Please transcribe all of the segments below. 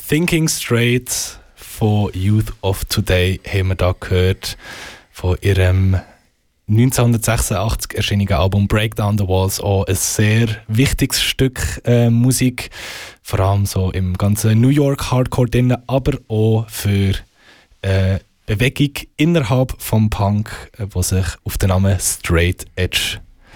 Thinking Straight von Youth of Today haben wir da gehört, von ihrem 1986 erschienenen Album Break Down the Walls, auch ein sehr wichtiges Stück Musik, vor allem so im ganzen New York Hardcore drin, aber auch für Bewegung innerhalb vom Punk, die sich auf den Namen Straight Edge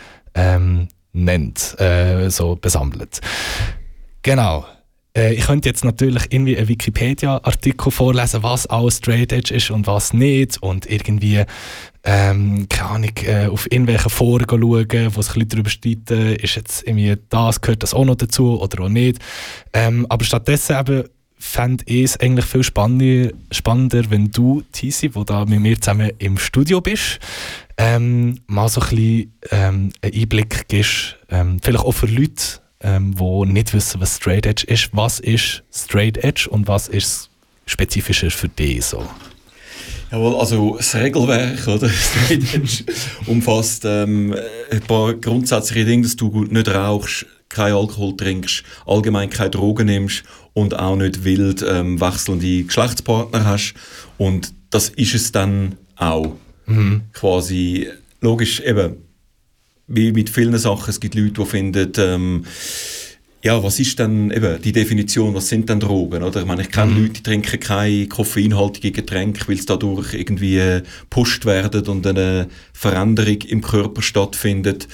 nennt, so besammelt. Genau. Ich könnte jetzt natürlich irgendwie einen Wikipedia-Artikel vorlesen, was alles Straight Edge ist und was nicht, und irgendwie keine Ahnung, auf irgendwelche Foren schauen, wo sich Leute darüber streiten, ist jetzt irgendwie das, gehört das auch noch dazu oder auch nicht. Aber stattdessen eben fände ich es eigentlich viel spannender, wenn du, Tizi, wo da mit mir zusammen im Studio bist, mal so ein bisschen einen Einblick gibst, vielleicht auch für Leute, die nicht wissen, was Straight Edge ist. Was ist Straight Edge und was ist spezifischer für dich so? Jawohl, also das Regelwerk, oder? Straight Edge umfasst ein paar grundsätzliche Dinge, dass du nicht rauchst, kein Alkohol trinkst, allgemein keine Drogen nimmst und auch nicht wild wechselnde Geschlechtspartner hast. Und das ist es dann auch. Quasi, logisch, eben, wie mit vielen Sachen, es gibt Leute, die finden, ja, was ist denn eben die Definition, was sind denn Drogen, oder? Ich meine, ich kenne Leute, die trinken keine koffeinhaltigen Getränke, weil es dadurch irgendwie gepusht werden und eine Veränderung im Körper stattfindet.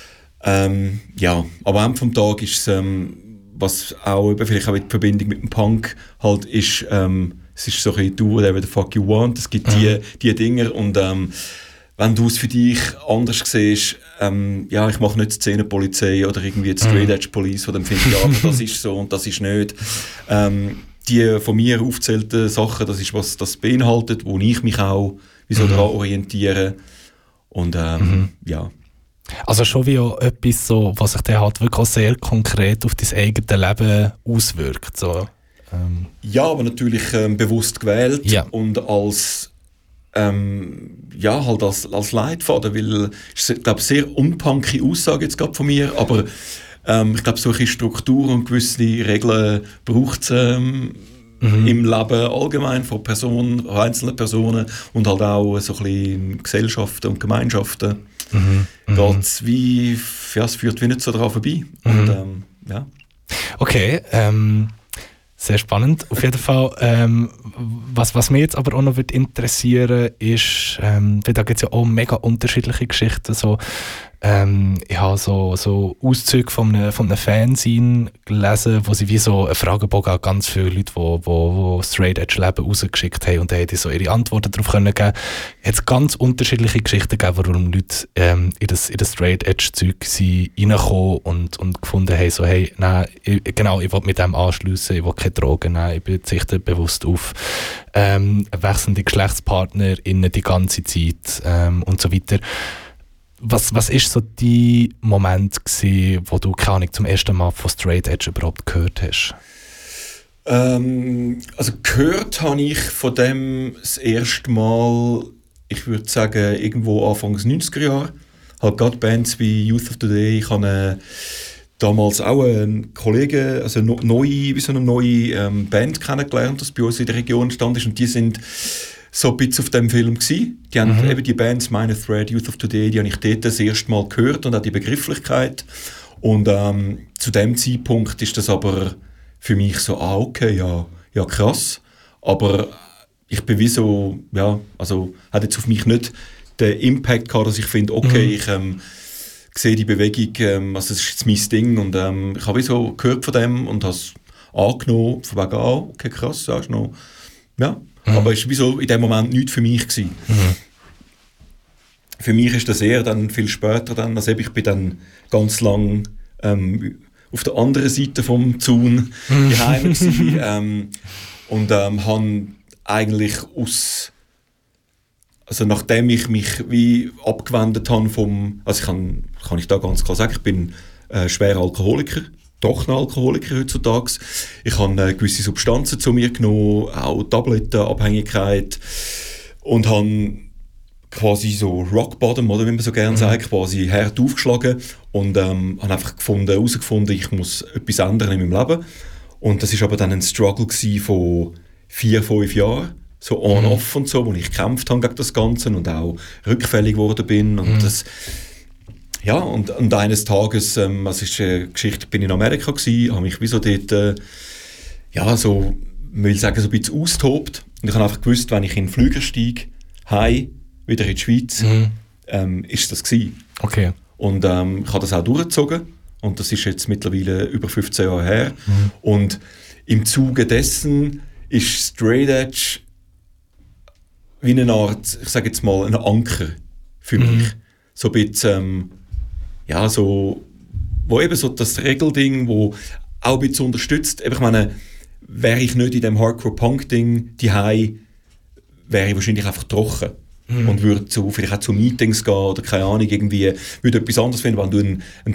Ja, aber am Ende vom Tag ist es, was auch eben vielleicht auch in Verbindung mit dem Punk halt ist, es ist so ein bisschen do whatever the fuck you want, es gibt die Dinge und wenn du es für dich anders siehst, ja, ich mache nicht die Szenenpolizei oder irgendwie die Straight Edge Police, die dann finden, ja, das ist so und das ist nicht. Die von mir aufgezählten Sachen, das ist, was das beinhaltet, wo ich mich auch daran orientiere. Und ja. Also schon wie auch etwas, so, was sich dann halt wirklich auch sehr konkret auf dein eigenes Leben auswirkt. So. Ja, aber natürlich bewusst gewählt und als ja, halt als Leitfaden, weil es ist, glaube ich, sehr unpunkige Aussage jetzt gerade von mir, aber ich glaube, solche Strukturen und gewisse Regeln braucht es im Leben allgemein von einzelnen Personen und halt auch so ein bisschen in Gesellschaften und Gemeinschaften. Geht's wie, ja, es führt wie nicht so daran vorbei. Und, ja. Okay, sehr spannend. Auf jeden Fall, was mich jetzt aber auch noch interessieren ist, da gibt es ja auch mega unterschiedliche Geschichten. So, ich habe so Auszüge von einem Fanzine gelesen, wo sie wie so einen Fragebogen an ganz viele Leute, die Straight Edge leben, rausgeschickt haben, und da haben so ihre Antworten darauf können geben. Es hat ganz unterschiedliche Geschichten gegeben, warum Leute in das Straight Edge Zeug reingekommen und gefunden haben, so, hey, nein, ich will mit dem anschliessen, ich will keine Drogen nehmen, ich verzichte bewusst auf wechselnde GeschlechtspartnerInnen die ganze Zeit und so weiter. Was war so dein Moment gewesen, wo du, keine Ahnung, zum ersten Mal von Straight Edge überhaupt gehört hast? Also gehört habe ich von dem das erste Mal, ich würde sagen, irgendwo Anfang des 90er Jahre. Halt gerade Bands wie Youth of Today. Ich habe damals auch einen Kollegen, also eine neue Band kennengelernt, das bei uns in der Region stand ist, und die sind so ein bisschen auf dem Film gewesen. Die haben eben die Bands Minor Threat, Youth of Today, die habe ich dort das erste Mal gehört und auch die Begrifflichkeit. Und zu dem Zeitpunkt ist das aber für mich so, okay, ja krass. Aber ich bin wie so, ja, also hat jetzt auf mich nicht den Impact gehabt, dass ich finde, okay, ich sehe die Bewegung, also das ist jetzt mein Ding, und ich habe wie so gehört von dem und habe es angenommen, von wegen, okay, krass, sagst du noch, ja. Aber es war wie so in dem Moment nichts für mich gewesen. Für mich ist das eher dann viel später dann, also ich bin dann ganz lang auf der anderen Seite vom Zaun daheim gewesen, und habe eigentlich also nachdem ich mich wie abgewendet habe also kann ich da ganz klar sagen, ich bin schwerer Alkoholiker. Doch ein Alkoholiker heutzutage. Ich habe gewisse Substanzen zu mir genommen, auch Tabletten, Abhängigkeit, und habe quasi so Rock Bottom, oder wie man so gerne sagt, quasi hart aufgeschlagen und habe einfach herausgefunden, ich muss etwas ändern in meinem Leben. Und das war aber dann ein Struggle von 4-5 Jahren, so on-off und so, wo ich gekämpft habe gegen das Ganze und auch rückfällig geworden bin. Und das, ja, und eines Tages, das ist eine Geschichte, bin ich in Amerika gewesen, habe mich wie so dort, ja, so, ich will sagen, so ein bisschen austobt. Und ich habe einfach gewusst, wenn ich in den Flüger steige, wieder in die Schweiz, ist das gewesen. Okay. Und ich habe das auch durchgezogen. Und das ist jetzt mittlerweile über 15 Jahre her. Und im Zuge dessen ist Straight Edge wie eine Art, ich sage jetzt mal, ein Anker für mich. So ein bisschen, ja, so, wo eben so das Regelding, wo auch ein bisschen unterstützt. Ich meine, wäre ich nicht in dem Hardcore-Punk-Ding daheim, wäre ich wahrscheinlich einfach trocken. Und würde vielleicht auch zu Meetings gehen oder keine Ahnung, irgendwie würde etwas anderes finden. Wenn du ein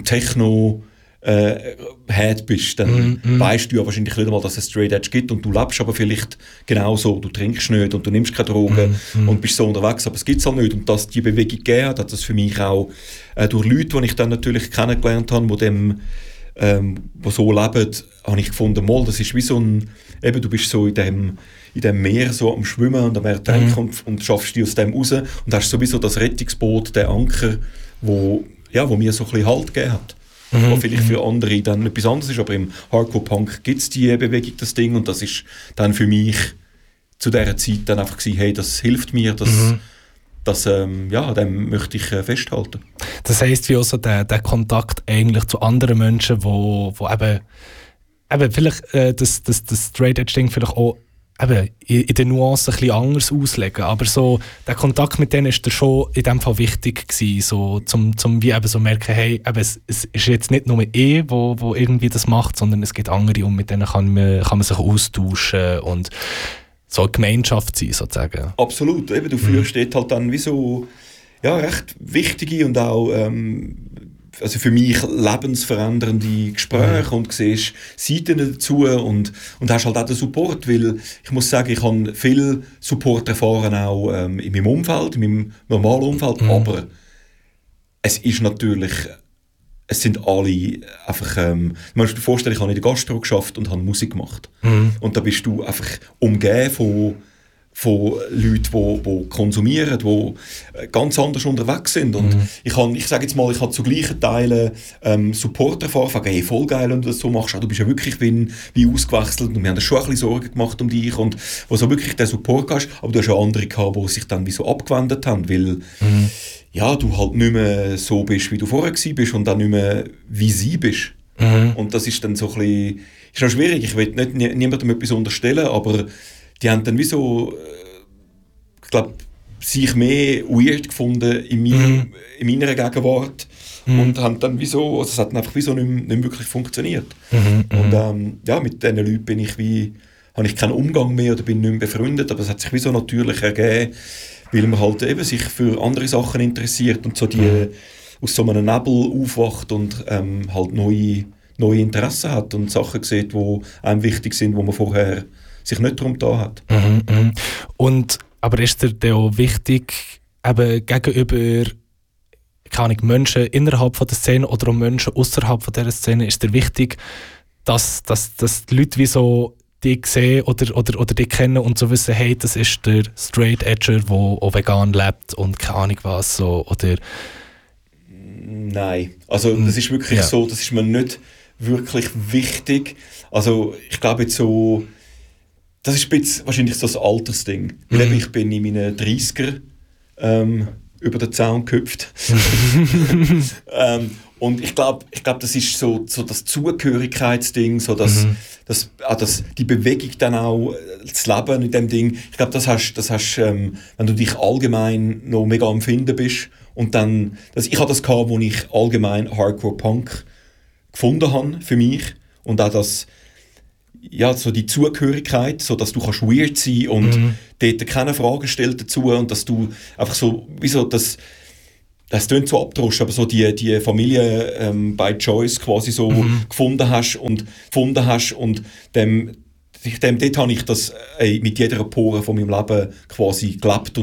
Techno-Head bist, dann weißt du ja wahrscheinlich nicht einmal, dass es Straight Edge gibt und du lebst aber vielleicht genauso. Du trinkst nicht und du nimmst keine Drogen und bist so unterwegs, aber es gibt es halt nicht. Und dass die Bewegung gegeben hat das für mich auch durch Leute, die ich dann natürlich kennengelernt habe, die so leben, habe ich gefunden, das ist wie so ein, eben, du bist so in dem Meer so am Schwimmen und am Ertrinken und schaffst dich aus dem raus und hast sowieso das Rettungsboot, den Anker, wo mir so ein bisschen Halt gegeben hat. Was vielleicht für andere dann etwas anderes ist, aber im Hardcore-Punk gibt es die Bewegung, das Ding, und das ist dann für mich zu dieser Zeit dann einfach gewesen, hey, das hilft mir, dem möchte ich festhalten. Das heisst, wie auch so der Kontakt eigentlich zu anderen Menschen, wo eben vielleicht das Straight-Edge-Ding vielleicht auch eben in den Nuancen ein bisschen anders auslegen, aber so der Kontakt mit denen ist schon in dem Fall wichtig gewesen, so zum wie eben so merken, hey, eben, es ist jetzt nicht nur wo irgendwie das macht, sondern es gibt andere und mit denen kann man sich austauschen und so eine Gemeinschaft sein, sozusagen. Absolut, eben, du führst dort halt dann wie so recht wichtige und auch also für mich lebensverändernde Gespräche und siehst Seiten dazu und hast halt auch den Support, weil ich muss sagen, ich habe viel Support erfahren, auch in meinem Umfeld, in meinem normalen Umfeld, aber es ist natürlich, es sind alle einfach, du musst dir vorstellen, ich habe in der Gastro geschafft und habe Musik gemacht. Und da bist du einfach umgeben von Leuten, die konsumieren, die ganz anders unterwegs sind. Und ich sage jetzt mal, ich habe zu gleichen Teilen Support erfahren, hey, voll geil, wenn du das so machst, du bist ja wirklich wie ausgewechselt und wir haben uns schon ein bisschen Sorgen gemacht um dich und wo so wirklich den Support hast, aber du hast ja andere gehabt, die sich dann wie so abgewendet haben, weil du halt nicht mehr so bist, wie du vorher bist und dann nicht mehr wie sie bist. Und das ist dann so ein bisschen, ist auch schwierig, ich will niemandem etwas unterstellen, aber die haben dann wie so, ich glaube, sich mehr weird gefunden in meiner Gegenwart und haben dann wie so, also es hat dann einfach wie so nicht wirklich funktioniert. Und mit diesen Leuten habe ich keinen Umgang mehr oder bin nicht mehr befreundet, aber es hat sich wie so natürlich ergeben, weil man halt eben sich für andere Sachen interessiert und so die aus so einem Nebel aufwacht und halt neue Interessen hat und Sachen sieht, die einem wichtig sind, wo man vorher sich nicht darum getan hat. Und, aber ist dir auch wichtig, eben gegenüber keine Ahnung, Menschen innerhalb von der Szene oder auch Menschen außerhalb von dieser Szene, ist dir wichtig, dass die Leute wie so dich sehen oder dich kennen und so wissen, hey, das ist der Straight Edger, der auch vegan lebt und keine Ahnung was, so, oder? Nein, also das ist wirklich so, das ist mir nicht wirklich wichtig. Also ich glaube jetzt so, das ist ein bisschen wahrscheinlich so das Altersding. Weil ich bin in meinen 30er über den Zaun gehüpft. Und ich glaube, das ist so das Zugehörigkeitsding, so dass die Bewegung dann auch, das Leben in dem Ding. Ich glaube, das hast wenn du dich allgemein noch mega am Finden bist. Und dann, ich hatte das gehabt, wo ich allgemein Hardcore-Punk gefunden habe für mich. Und auch das, so die Zugehörigkeit, so dass du kannst weird sein und dort keine Fragen stellen dazu und dass du einfach so, wieso das klingt so abdroschen, aber so die Familie by Choice quasi so gefunden hast und dort habe ich das mit jeder Pore von meinem Leben quasi gelebt